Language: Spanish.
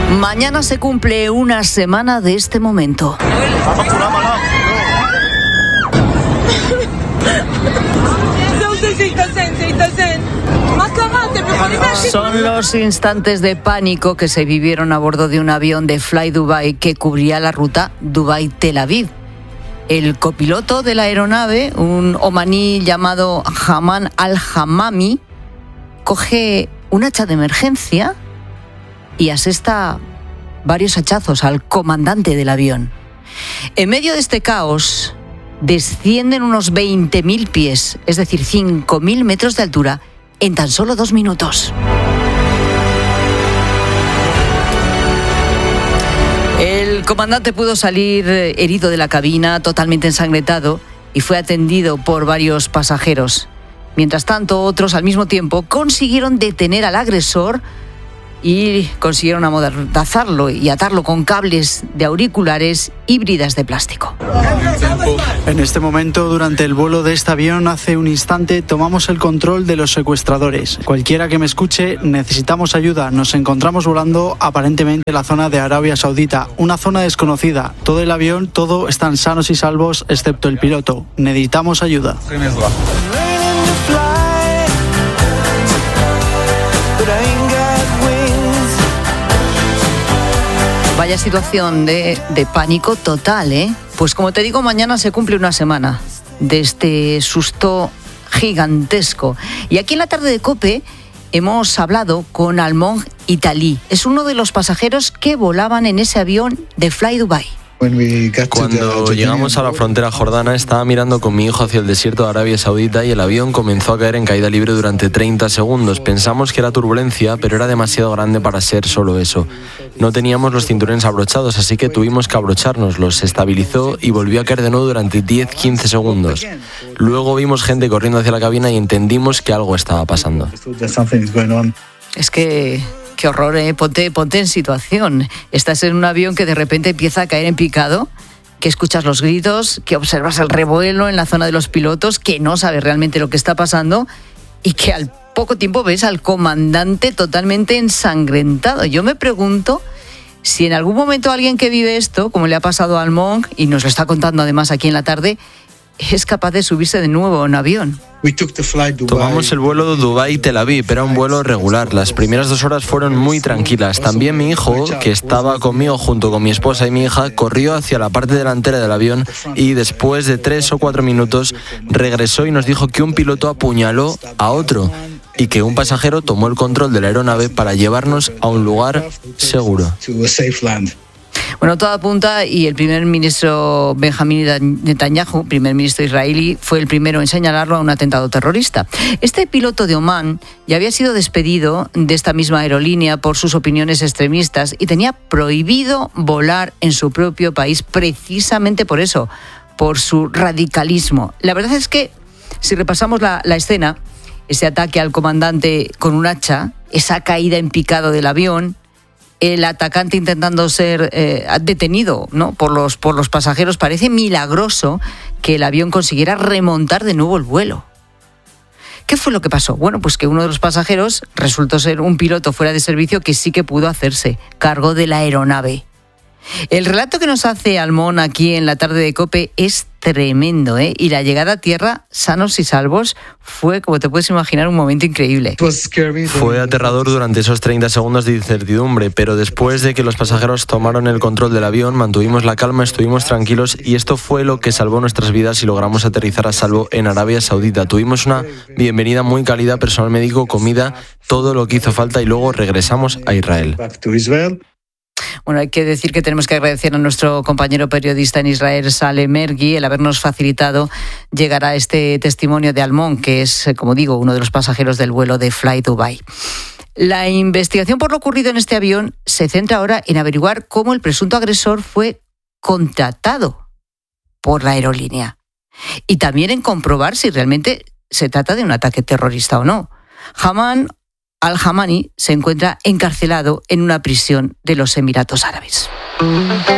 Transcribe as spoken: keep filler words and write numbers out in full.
Mañana se cumple una semana de este momento. Son los instantes de pánico que se vivieron a bordo de un avión de Fly Dubai que cubría la ruta Dubái-Tel Aviv. El copiloto de la aeronave, un omaní llamado Haman al-Hamami, coge un hacha de emergencia y asesta varios hachazos al comandante del avión. En medio de este caos, descienden unos veinte mil pies, es decir, cinco mil metros de altura, en tan solo dos minutos. El comandante pudo salir herido de la cabina, totalmente ensangrentado, y fue atendido por varios pasajeros. Mientras tanto, otros al mismo tiempo consiguieron detener al agresor y consiguieron amordazarlo y atarlo con cables de auriculares y bridas de plástico. En este momento, durante el vuelo de este avión, hace un instante, tomamos el control de los secuestradores. Cualquiera que me escuche, necesitamos ayuda. Nos encontramos volando aparentemente en la zona de Arabia Saudita, una zona desconocida. Todo el avión, todo están sanos y salvos, excepto el piloto. Necesitamos ayuda. Vaya situación de, de pánico total, ¿eh? Pues como te digo, mañana se cumple una semana de este susto gigantesco. Y aquí en la tarde de COPE hemos hablado con Almog Italí. Es uno de los pasajeros que volaban en ese avión de Fly Dubai. Cuando llegamos a la frontera jordana, estaba mirando con mi hijo hacia el desierto de Arabia Saudita y el avión comenzó a caer en caída libre durante treinta segundos. Pensamos que era turbulencia, pero era demasiado grande para ser solo eso. No teníamos los cinturones abrochados, así que tuvimos que abrocharnoslos. Se estabilizó y volvió a caer de nuevo durante diez a quince segundos. Luego vimos gente corriendo hacia la cabina y entendimos que algo estaba pasando. Es que... Qué horror, ¿eh? Ponte, ponte en situación. Estás en un avión que de repente empieza a caer en picado, que escuchas los gritos, que observas el revuelo en la zona de los pilotos, que no sabes realmente lo que está pasando y que al poco tiempo ves al comandante totalmente ensangrentado. Yo me pregunto si en algún momento alguien que vive esto, como le ha pasado al Monk, y nos lo está contando además aquí en la tarde, es capaz de subirse de nuevo a un avión. Tomamos el vuelo Dubái-Tel Aviv, era un vuelo regular. Las primeras dos horas fueron muy tranquilas. También mi hijo, que estaba conmigo junto con mi esposa y mi hija, corrió hacia la parte delantera del avión y después de tres o cuatro minutos regresó y nos dijo que un piloto apuñaló a otro y que un pasajero tomó el control de la aeronave para llevarnos a un lugar seguro. Bueno, todo apunta y el primer ministro Benjamín Netanyahu, primer ministro israelí, fue el primero en señalarlo a un atentado terrorista. Este piloto de Omán ya había sido despedido de esta misma aerolínea por sus opiniones extremistas y tenía prohibido volar en su propio país precisamente por eso, por su radicalismo. La verdad es que, si repasamos la, la escena, ese ataque al comandante con un hacha, esa caída en picado del avión, el atacante intentando ser eh, detenido, ¿no?, por los, por los pasajeros, parece milagroso que el avión consiguiera remontar de nuevo el vuelo. ¿Qué fue lo que pasó? Bueno, pues que uno de los pasajeros resultó ser un piloto fuera de servicio que sí que pudo hacerse cargo de la aeronave. El relato que nos hace Almón aquí en la tarde de COPE es tremendo, ¿eh? Y la llegada a tierra, sanos y salvos, fue, como te puedes imaginar, un momento increíble. Fue aterrador durante esos treinta segundos de incertidumbre, pero después de que los pasajeros tomaron el control del avión, mantuvimos la calma, estuvimos tranquilos y esto fue lo que salvó nuestras vidas y logramos aterrizar a salvo en Arabia Saudita. Tuvimos una bienvenida muy cálida, personal médico, comida, todo lo que hizo falta y luego regresamos a Israel. Bueno, hay que decir que tenemos que agradecer a nuestro compañero periodista en Israel, Saleh Mergui, el habernos facilitado llegar a este testimonio de Almón, que es, como digo, uno de los pasajeros del vuelo de Fly Dubai. La investigación por lo ocurrido en este avión se centra ahora en averiguar cómo el presunto agresor fue contratado por la aerolínea y también en comprobar si realmente se trata de un ataque terrorista o no. Haman al-Hamami se encuentra encarcelado en una prisión de los Emiratos Árabes.